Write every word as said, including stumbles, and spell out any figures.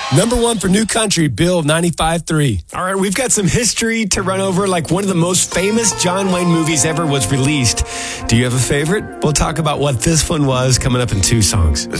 Number one for New Country, Bill ninety-five three. All right, we've got some history to run over, like one of the most famous John Wayne movies ever was released. Do you have a favorite? We'll talk about what this one was coming up in two songs.